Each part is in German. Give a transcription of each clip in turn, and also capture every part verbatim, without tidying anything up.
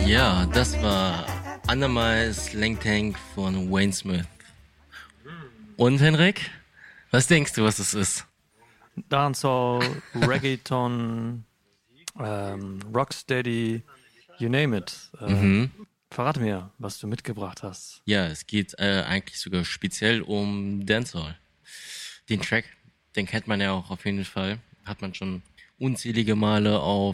Ja, das war Anamai Slang Tank von Wayne Smith. Und Henrik, was denkst du, was es ist? Dancehall, Reggaeton, ähm, Rocksteady, you name it. Äh, Mhm. Verrate mir, was du mitgebracht hast. Ja, es geht äh, eigentlich sogar speziell um Dancehall. Den Track, den kennt man ja auch auf jeden Fall. Hat man schon unzählige Male auf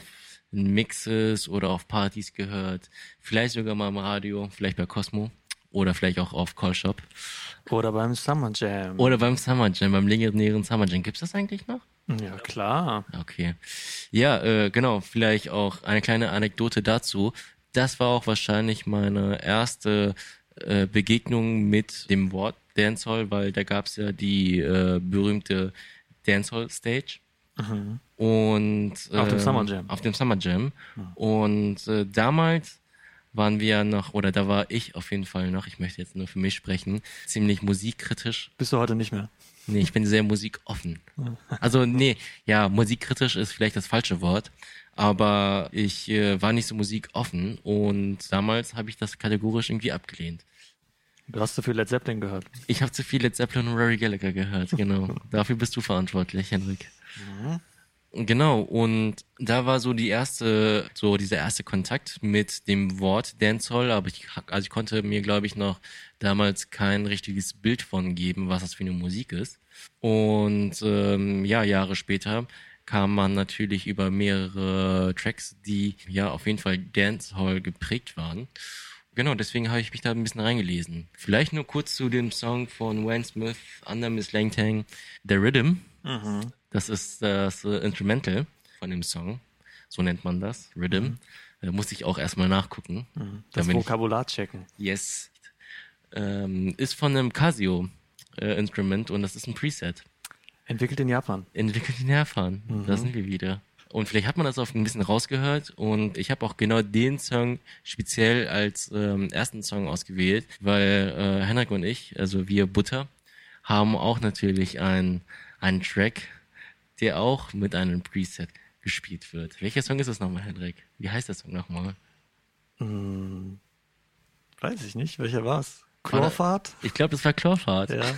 Mixes oder auf Partys gehört. Vielleicht sogar mal im Radio, vielleicht bei Cosmo oder vielleicht auch auf Call Shop. Oder beim Summer Jam. Oder beim Summer Jam, beim legendären Summer Jam. Gibt's das eigentlich noch? Ja, klar. Okay. Ja, äh, genau, vielleicht auch eine kleine Anekdote dazu. Das war auch wahrscheinlich meine erste äh, Begegnung mit dem Wort Dancehall, weil da gab's ja die äh, berühmte Dancehall Stage. Mhm. Und äh, Auf dem Summer Jam. Auf dem Summer Jam. Mhm. Und äh, damals waren wir noch, oder da war ich auf jeden Fall noch, ich möchte jetzt nur für mich sprechen, ziemlich musikkritisch. Bist du heute nicht mehr? Nee, ich bin sehr musikoffen. Also nee, ja, musikkritisch ist vielleicht das falsche Wort, aber ich äh, war nicht so musikoffen und damals habe ich das kategorisch irgendwie abgelehnt. Du hast zu viel Led Zeppelin gehört. Ich habe zu viel Led Zeppelin und Rory Gallagher gehört, genau. Dafür bist du verantwortlich, Henrik. Mhm. Genau, und da war so die erste, so dieser erste Kontakt mit dem Wort Dancehall, aber ich, also ich konnte mir, glaube ich, noch damals kein richtiges Bild von geben, was das für eine Musik ist. Und ähm, ja, Jahre später kam man natürlich über mehrere Tracks, die ja auf jeden Fall Dancehall geprägt waren. Genau, deswegen habe ich mich da ein bisschen reingelesen. Vielleicht nur kurz zu dem Song von Wayne Smith, Under Miss Lang Tang, The Rhythm. Mhm. Das ist das äh, Instrumental von dem Song. So nennt man das, Rhythm. Mhm. Da musste ich auch erstmal nachgucken. Mhm. Das Damit Vokabular checken. Ich, yes. Ähm, ist von einem Casio-Instrument äh, und das ist ein Preset. Entwickelt in Japan. Entwickelt in Japan. Mhm. Da sind wir wieder. Und vielleicht hat man das auch ein bisschen rausgehört und ich habe auch genau den Song speziell als ähm, ersten Song ausgewählt, weil äh, Henrik und ich, also wir Butter, haben auch natürlich einen, einen Track, der auch mit einem Preset gespielt wird. Welcher Song ist das nochmal, Henrik? Wie heißt der Song nochmal? Hm, weiß ich nicht. Welcher war's? Chlorfahrt? Ich glaube, das war Chlorfahrt. Ja.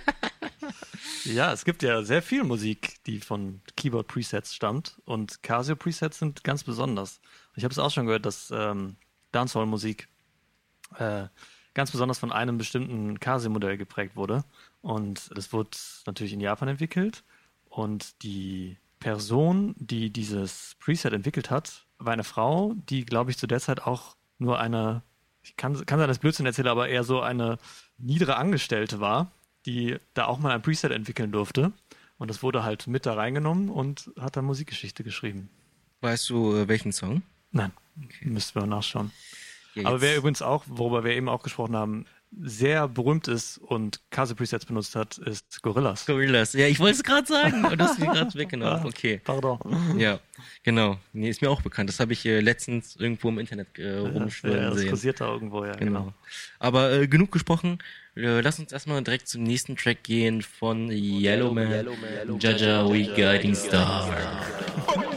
Ja, es gibt ja sehr viel Musik, die von Keyboard-Presets stammt und Casio-Presets sind ganz besonders. Ich habe es auch schon gehört, dass ähm, Dancehall-Musik äh, ganz besonders von einem bestimmten Casio-Modell geprägt wurde und das wurde natürlich in Japan entwickelt und die Person, die dieses Preset entwickelt hat, war eine Frau, die, glaube ich, zu der Zeit auch nur eine, ich kann, kann sein, dass ich Blödsinn erzähle, aber eher so eine niedere Angestellte war, die da auch mal ein Preset entwickeln durfte. Und das wurde halt mit da reingenommen und hat dann Musikgeschichte geschrieben. Weißt du, äh, welchen Song? Nein, okay. Müssten wir nachschauen. Ja, aber wer übrigens auch, worüber wir eben auch gesprochen haben, sehr berühmt ist und Casio-Presets benutzt hat, ist Gorillaz. Gorillaz, ja, ich wollte es gerade sagen und das ist mir gerade weggenommen. Okay. Pardon. Ja, genau. Nee, ist mir auch bekannt. Das habe ich äh, letztens irgendwo im Internet äh, rumschwirren ja, das sehen. kursiert da irgendwo, ja, genau. Genau. Aber äh, genug gesprochen. Äh, lass uns erstmal direkt zum nächsten Track gehen von Yellowman, Jaja, We Guiding Star.